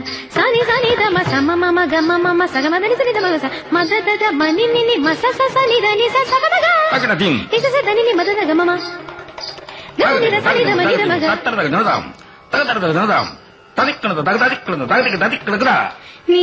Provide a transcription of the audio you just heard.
సాని సాని దమ సమ మమ గమ మమ సగమదని సని దమ మద దద మని నిని మస సని దని స సగదగ ఇస స దని మద దగ మమ గని ద సని దమ ని దమ గ తత్తర దగ నదాం తగతర దగ నదాం తదిక్కన దగ తదిక్కన దగ తదిక్కన